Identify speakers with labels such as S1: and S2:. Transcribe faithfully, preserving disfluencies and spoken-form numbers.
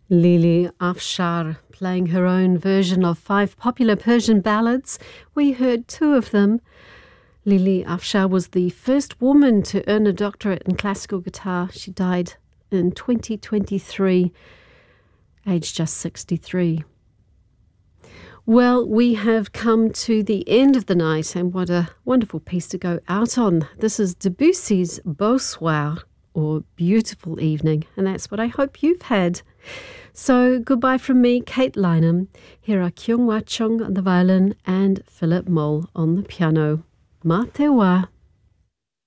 S1: Lili Afshar playing her own version of five popular Persian ballads. We heard two of them. Lili Afshar was the first woman to earn a doctorate in classical guitar. She died in twenty twenty-three, aged just sixty-three. Well, we have come to the end of the night, and what a wonderful piece to go out on. This is Debussy's Beau Soir, or Beautiful Evening, and that's what I hope you've had. So goodbye from me, Kate Lynham. Here are Kyung Wha Chung on the violin and Philip Mole on the piano. Ma te wa.